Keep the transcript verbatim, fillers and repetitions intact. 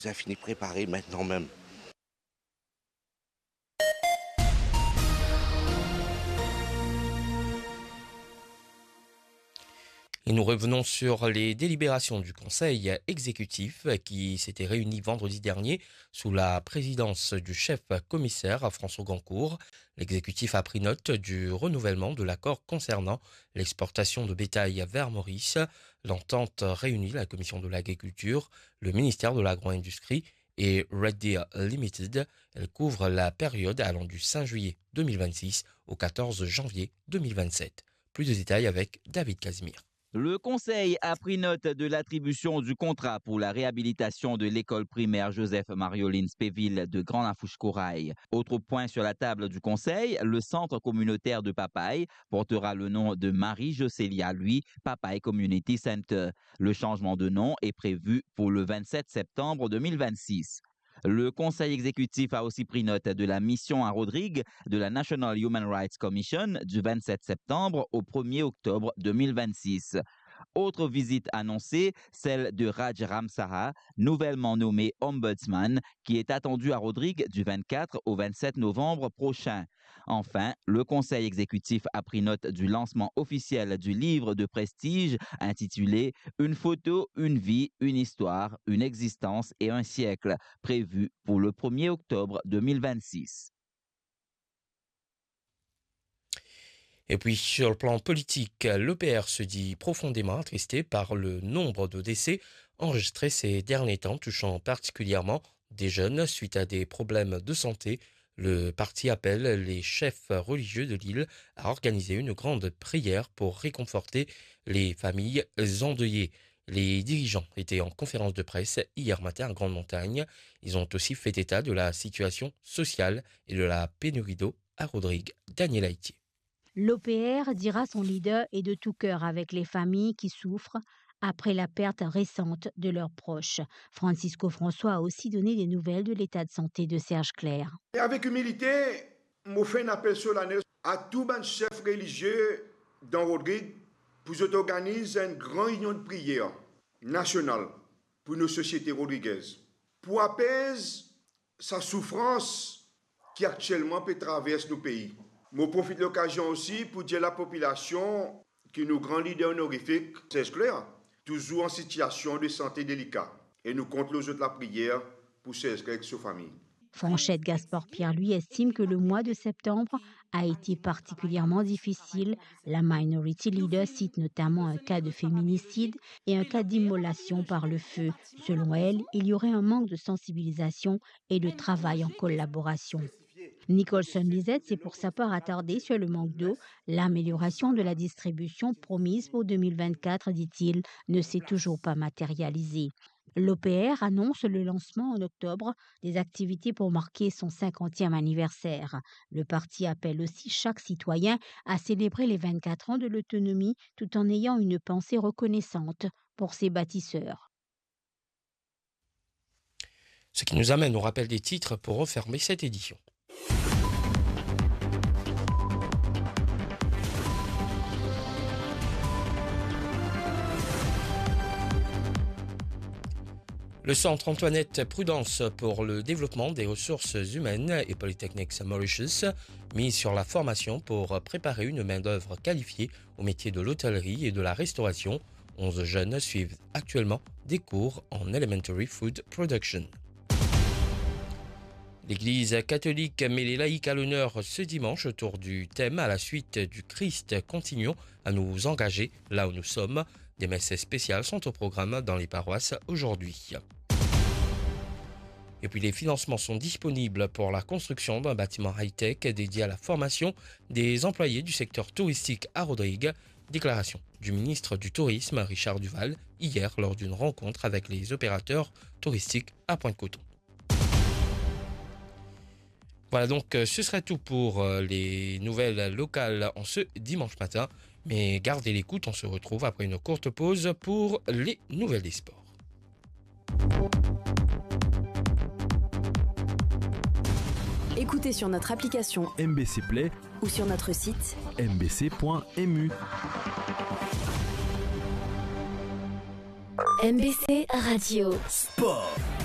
Ça finit préparé maintenant même. Et nous revenons sur les délibérations du Conseil exécutif qui s'était réuni vendredi dernier sous la présidence du chef commissaire François Gancourt. L'exécutif a pris note du renouvellement de l'accord concernant l'exportation de bétail vers Maurice. L'entente réunit la Commission de l'agriculture, le ministère de l'agro-industrie et Red Deer Limited. Elle couvre la période allant du cinq juillet deux mille vingt-six au quatorze janvier deux mille vingt-sept. Plus de détails avec David Casimir. Le Conseil a pris note de l'attribution du contrat pour la réhabilitation de l'école primaire Joseph-Marioline Spéville de Grand-Lafouche-Corail. Autre point sur la table du Conseil, le centre communautaire de Papaye portera le nom de Marie-Jocélia, lui, Papaye Community Center. Le changement de nom est prévu pour le vingt-sept septembre deux mille vingt-six. Le Conseil exécutif a aussi pris note de la mission à Rodrigue de la National Human Rights Commission du vingt-sept septembre au premier octobre deux mille vingt-six. Autre visite annoncée, celle de Raj Ramsaha, nouvellement nommé Ombudsman, qui est attendu à Rodrigue du vingt-quatre au vingt-sept novembre prochain. Enfin, le Conseil exécutif a pris note du lancement officiel du livre de prestige intitulé « Une photo, une vie, une histoire, une existence et un siècle », prévu pour le premier octobre deux mille vingt-six. Et puis, sur le plan politique, l'E P R se dit profondément attristé par le nombre de décès enregistrés ces derniers temps, touchant particulièrement des jeunes suite à des problèmes de santé. Le parti appelle les chefs religieux de l'île à organiser une grande prière pour réconforter les familles endeuillées. Les dirigeants étaient en conférence de presse hier matin à Grande-Montagne. Ils ont aussi fait état de la situation sociale et de la pénurie d'eau à Rodrigue. Daniel Haïtier. L'O P R, dira son leader, est de tout cœur avec les familles qui souffrent après la perte récente de leurs proches. Francisco François a aussi donné des nouvelles de l'état de santé de Serge Clair. Et avec humilité, je fais un appel solennel à tous les chefs religieux dans Rodrigue pour organiser une grande réunion de prière nationale pour nos sociétés rodriguaises, pour apaiser sa souffrance qui actuellement peut traverser nos pays. Je profite de l'occasion aussi pour dire à la population que nos grands leaders honorifiques, c'est clair, toujours en situation de santé délicate. Et nous comptons les autres la prière pour ses avec sa famille. Franchette Gaspard-Pierre, lui, estime que le mois de septembre a été particulièrement difficile. La Minority Leader cite notamment un cas de féminicide et un cas d'immolation par le feu. Selon elle, il y aurait un manque de sensibilisation et de travail en collaboration. Nicholson Lisette s'est pour sa part attardé sur le manque d'eau. L'amélioration de la distribution promise pour deux mille vingt-quatre, dit-il, ne s'est toujours pas matérialisée. L'O P R annonce le lancement en octobre des activités pour marquer son cinquantième anniversaire. Le parti appelle aussi chaque citoyen à célébrer les vingt-quatre ans de l'autonomie tout en ayant une pensée reconnaissante pour ses bâtisseurs. Ce qui nous amène au rappel des titres pour refermer cette édition. Le Centre Antoinette Prudence pour le développement des ressources humaines et Polytechnics Mauritius mise sur la formation pour préparer une main-d'œuvre qualifiée au métier de l'hôtellerie et de la restauration. onze jeunes suivent actuellement des cours en Elementary Food Production. L'Église catholique met les laïcs à l'honneur ce dimanche autour du thème « À la suite du Christ, continuons à nous engager là où nous sommes ». Des messes spéciales sont au programme dans les paroisses aujourd'hui. Et puis les financements sont disponibles pour la construction d'un bâtiment high-tech dédié à la formation des employés du secteur touristique à Rodrigue. Déclaration du ministre du Tourisme, Richard Duval, hier lors d'une rencontre avec les opérateurs touristiques à Pointe-Coton. Voilà donc, ce serait tout pour les nouvelles locales en ce dimanche matin. Mais gardez l'écoute, on se retrouve après une courte pause pour les nouvelles des sports. Écoutez sur notre application M B C Play ou sur notre site m b c point m u. M B C Radio Sport.